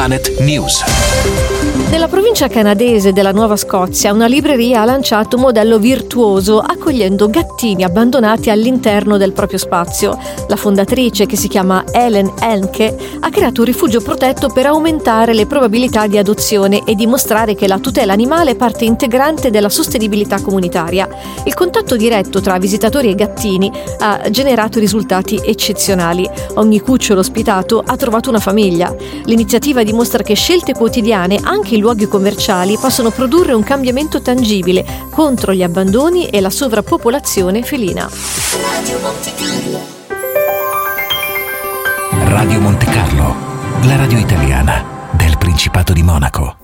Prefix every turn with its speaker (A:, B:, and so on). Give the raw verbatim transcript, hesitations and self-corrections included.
A: Planet News.
B: Nella provincia canadese della Nuova Scozia, una libreria ha lanciato un modello virtuoso accogliendo gattini abbandonati all'interno del proprio spazio. La fondatrice, che si chiama Ellen Henke, ha creato un rifugio protetto per aumentare le probabilità di adozione e dimostrare che la tutela animale è parte integrante della sostenibilità comunitaria. Il contatto diretto tra visitatori e gattini ha generato risultati eccezionali. Ogni cucciolo ospitato ha trovato una famiglia. L'iniziativa dimostra che scelte quotidiane, anche in luoghi commerciali, possono produrre un cambiamento tangibile contro gli abbandoni e la sovrappopolazione felina.
A: Radio Monte Carlo, la radio italiana del Principato di Monaco.